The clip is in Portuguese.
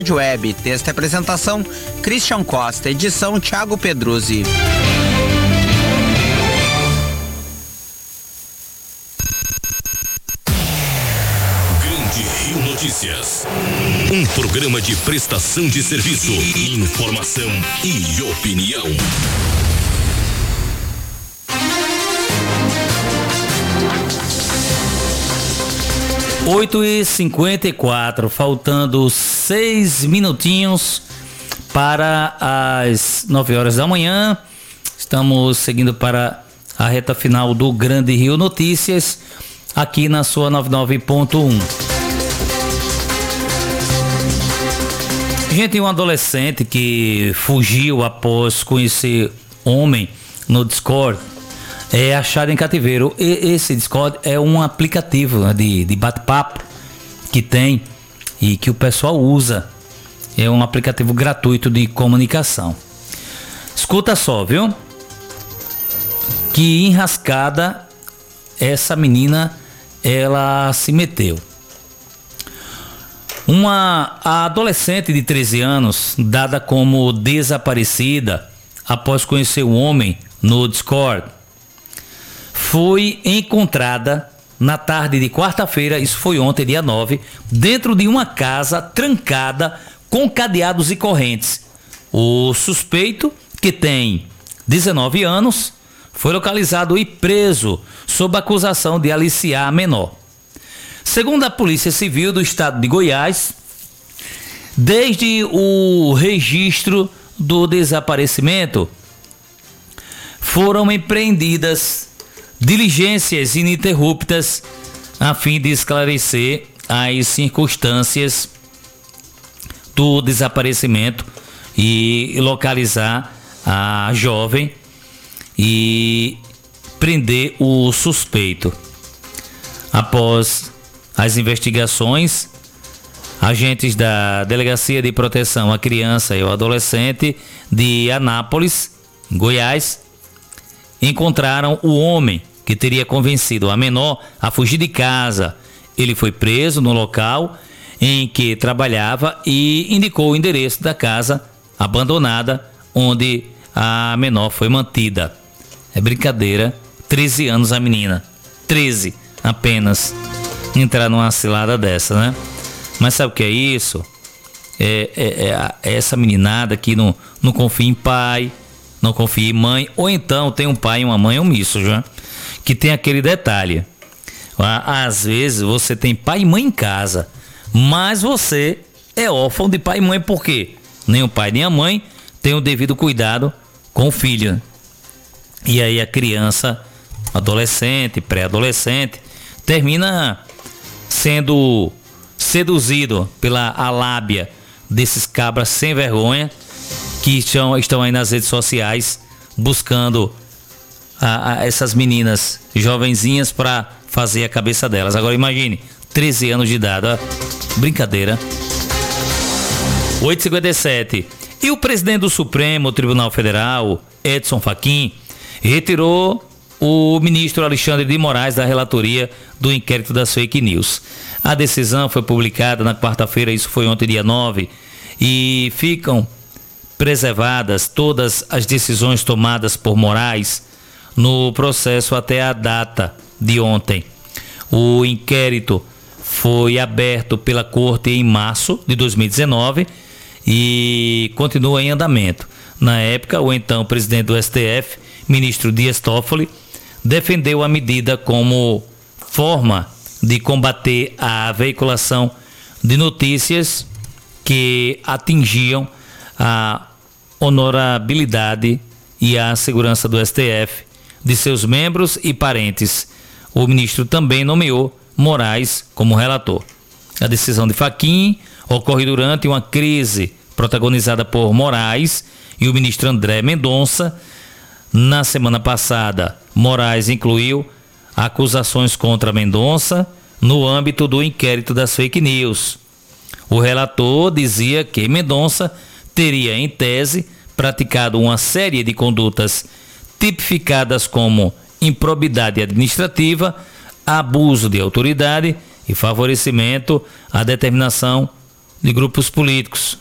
Web, texto e apresentação, Christian Costa, edição Thiago Pedruzzi. Grande Rio Notícias. Um programa de prestação de serviço, informação e opinião. Oito e 54, faltando 6 minutinhos para as 9 horas da manhã. Estamos seguindo para a reta final do Grande Rio Notícias, aqui na sua 99.1. Gente, um adolescente que fugiu após conhecer homem no Discord é achado em cativeiro. Esse Discord é um aplicativo, né, de bate-papo que tem e que o pessoal usa. É um aplicativo gratuito de comunicação. Escuta só, viu? Que enrascada essa menina ela se meteu. A adolescente de 13 anos, dada como desaparecida após conhecer um homem no Discord, foi encontrada na tarde de quarta-feira, isso foi ontem, dia 9, dentro de uma casa trancada com cadeados e correntes. O suspeito, que tem 19 anos, foi localizado e preso sob acusação de aliciar a menor. Segundo a Polícia Civil do Estado de Goiás, desde o registro do desaparecimento, foram empreendidas diligências ininterruptas a fim de esclarecer as circunstâncias do desaparecimento e localizar a jovem e prender o suspeito. Após as investigações, agentes da Delegacia de Proteção à Criança e ao Adolescente de Anápolis, Goiás, encontraram o homem que teria convencido a menor a fugir de casa. Ele foi preso no local em que trabalhava e indicou o endereço da casa abandonada onde a menor foi mantida. É brincadeira, 13 anos a menina, 13 apenas, entrar numa cilada dessa, né? Mas sabe o que é isso? É essa meninada que não confia em pai, não confia em mãe, ou então tem um pai e uma mãe omisso, já, que tem aquele detalhe. Às vezes você tem pai e mãe em casa, mas você é órfão de pai e mãe, por quê? Nem o pai nem a mãe tem o devido cuidado com o filho. E aí a criança, adolescente, pré-adolescente, termina sendo seduzido pela lábia desses cabras sem vergonha que estão aí nas redes sociais buscando essas meninas jovenzinhas para fazer a cabeça delas. Agora imagine, 13 anos de idade, ó, brincadeira. 8h57. E o presidente do Supremo Tribunal Federal, Edson Fachin, retirou o ministro Alexandre de Moraes da relatoria do inquérito das fake news. A decisão foi publicada na quarta-feira, isso foi ontem, dia 9, e ficam preservadas todas as decisões tomadas por Moraes no processo até a data de ontem. O inquérito foi aberto pela Corte em março de 2019 e continua em andamento. Na época, o então presidente do STF, ministro Dias Toffoli, defendeu a medida como forma de combater a veiculação de notícias que atingiam a honorabilidade e a segurança do STF, de seus membros e parentes. O ministro também nomeou Moraes como relator. A decisão de Fachin ocorre durante uma crise protagonizada por Moraes e o ministro André Mendonça. Na semana passada, Moraes incluiu acusações contra Mendonça no âmbito do inquérito das fake news. O relator dizia que Mendonça teria, em tese, praticado uma série de condutas tipificadas como improbidade administrativa, abuso de autoridade e favorecimento à determinação de grupos políticos.